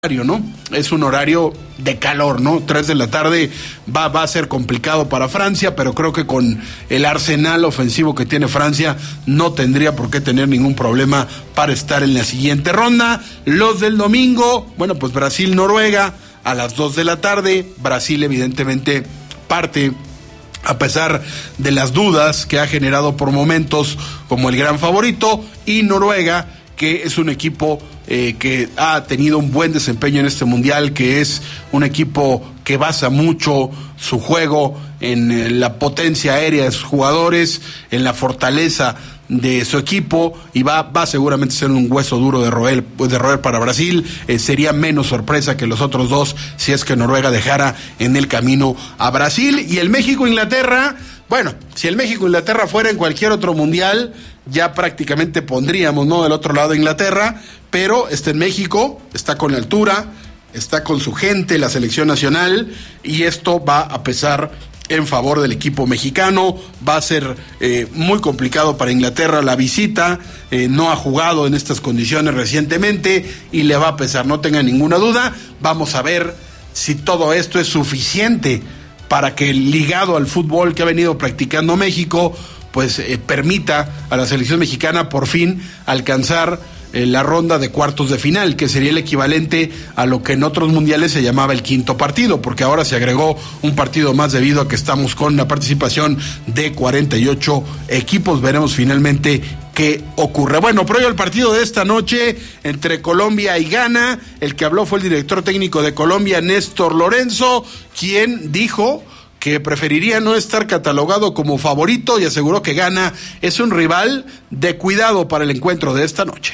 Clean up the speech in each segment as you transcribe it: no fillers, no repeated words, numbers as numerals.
¿no? Es un horario de calor, ¿no? 3 de la tarde va a ser complicado para Francia, pero creo que con el arsenal ofensivo que tiene Francia no tendría por qué tener ningún problema para estar en la siguiente ronda. Los del domingo, bueno, pues Brasil-Noruega a las 2 de la tarde. Brasil evidentemente parte, a pesar de las dudas que ha generado por momentos, como el gran favorito, y Noruega, que es un equipo que ha tenido un buen desempeño en este mundial, que es un equipo que basa mucho su juego en la potencia aérea de sus jugadores, en la fortaleza de su equipo, y va seguramente a ser un hueso duro de roer para Brasil. Sería menos sorpresa que los otros dos si es que Noruega dejara en el camino a Brasil. Y el México-Inglaterra, bueno, si el México-Inglaterra fuera en cualquier otro mundial, ya prácticamente pondríamos, ¿no?, del otro lado de Inglaterra, pero está en México, está con la altura, está con su gente, la selección nacional, y esto va a pesar en favor del equipo mexicano. Va a ser muy complicado para Inglaterra la visita, no ha jugado en estas condiciones recientemente y le va a pesar, no tenga ninguna duda. Vamos a ver si todo esto es suficiente para que, ligado al fútbol que ha venido practicando México, pues permita a la selección mexicana por fin alcanzar la ronda de cuartos de final, que sería el equivalente a lo que en otros mundiales se llamaba el quinto partido, porque ahora se agregó un partido más debido a que estamos con la participación de 48 equipos. Veremos finalmente qué ocurre. Bueno, previo al partido de esta noche entre Colombia y Ghana, el que habló fue el director técnico de Colombia, Néstor Lorenzo, quien dijo que preferiría no estar catalogado como favorito y aseguró que Ghana es un rival de cuidado para el encuentro de esta noche.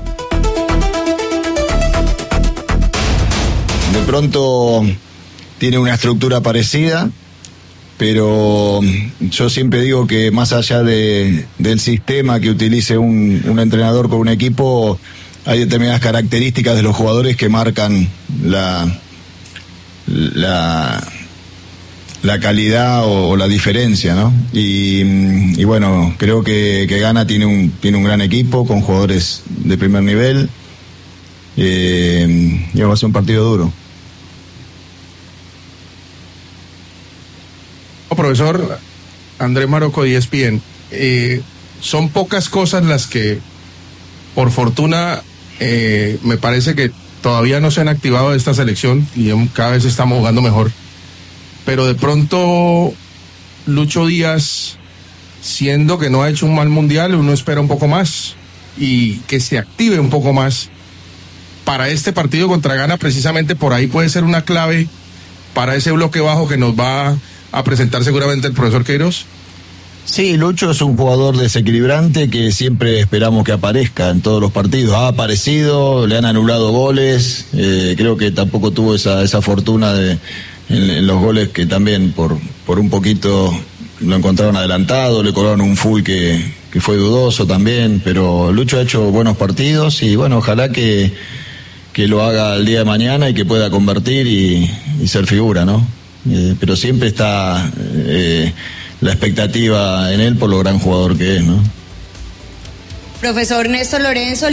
De pronto tiene una estructura parecida, pero yo siempre digo que más allá del sistema que utilice un entrenador con un equipo, hay determinadas características de los jugadores que marcan la calidad o la diferencia, ¿no? Y bueno, creo que Ghana tiene un gran equipo con jugadores de primer nivel, y va a ser un partido duro. Profesor André Marocco, de ESPN, son pocas cosas las que, por fortuna, me parece que todavía no se han activado de esta selección y cada vez estamos jugando mejor. Pero de pronto, Lucho Díaz, siendo que no ha hecho un mal mundial, uno espera un poco más y que se active un poco más para este partido contra Ghana. Precisamente por ahí puede ser una clave para ese bloque bajo que nos va a presentar seguramente el profesor Queiroz. Sí, Lucho es un jugador desequilibrante que siempre esperamos que aparezca en todos los partidos. Ha aparecido, le han anulado goles, creo que tampoco tuvo esa fortuna en los goles, que también por un poquito lo encontraron adelantado, le cobraron un full que fue dudoso también, pero Lucho ha hecho buenos partidos y bueno, ojalá que lo haga el día de mañana y que pueda convertir y ser figura, ¿no? Pero siempre está la expectativa en él por lo gran jugador que es, ¿no? Profesor Néstor Lorenzo.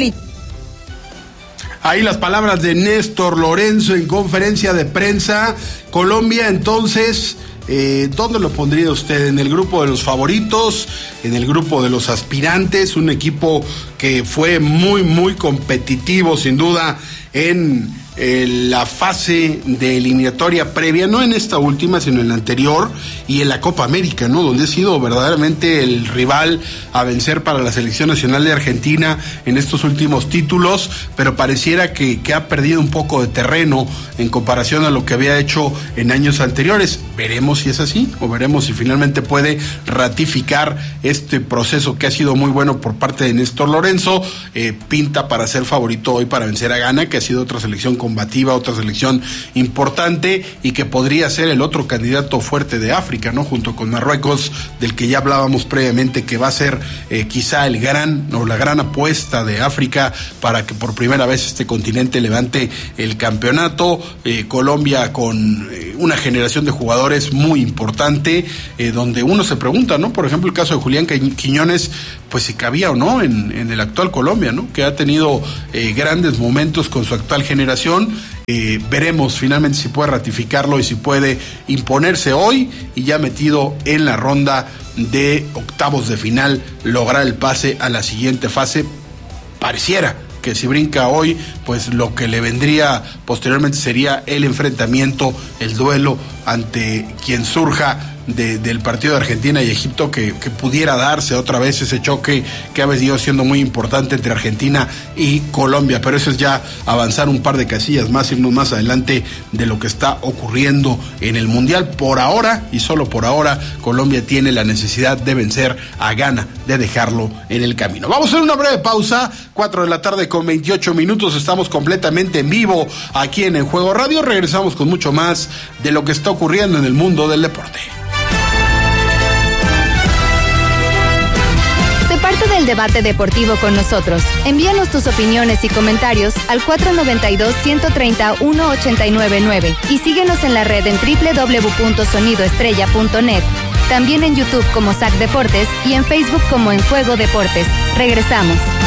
Ahí las palabras de Néstor Lorenzo en conferencia de prensa. Colombia, entonces, ¿dónde lo pondría usted? ¿En el grupo de los favoritos? ¿En el grupo de los aspirantes? Un equipo que fue muy, muy competitivo, sin duda, en la fase de eliminatoria previa, no en esta última, sino en la anterior, y en la Copa América, ¿no?, donde ha sido verdaderamente el rival a vencer para la selección nacional de Argentina en estos últimos títulos, pero pareciera que ha perdido un poco de terreno en comparación a lo que había hecho en años anteriores. Veremos si es así, o veremos si finalmente puede ratificar este proceso que ha sido muy bueno por parte de Néstor Lorenzo. Pinta para ser favorito hoy para vencer a Ghana, que ha sido otra selección combativa, otra selección importante y que podría ser el otro candidato fuerte de África, ¿no?, junto con Marruecos, del que ya hablábamos previamente, que va a ser quizá la gran apuesta de África para que por primera vez este continente levante el campeonato. Colombia con una generación de jugadores muy importante, donde uno se pregunta, ¿no?, por ejemplo, el caso de Julián Quiñones, pues si cabía o no en el actual Colombia, ¿no? Que ha tenido grandes momentos con su actual generación. Veremos finalmente si puede ratificarlo y si puede imponerse hoy y ya metido en la ronda de octavos de final, lograr el pase a la siguiente fase. Pareciera que si brinca hoy, pues lo que le vendría posteriormente sería el enfrentamiento, el duelo ante quien surja del partido de Argentina y Egipto, que pudiera darse otra vez ese choque que ha venido siendo muy importante entre Argentina y Colombia, pero eso es ya avanzar un par de casillas más, irnos más adelante de lo que está ocurriendo en el Mundial. Por ahora, y solo por ahora, Colombia tiene la necesidad de vencer a Ghana, de dejarlo en el camino. Vamos a hacer una breve pausa, 4:28 p.m, estamos completamente en vivo aquí en Juego Radio, regresamos con mucho más de lo que está ocurriendo en el mundo del deporte. Parte del debate deportivo con nosotros. Envíanos tus opiniones y comentarios al 492-130-1899 y síguenos en la red en www.sonidoestrella.net. También en YouTube como SAC Deportes y en Facebook como En Juego Deportes. Regresamos.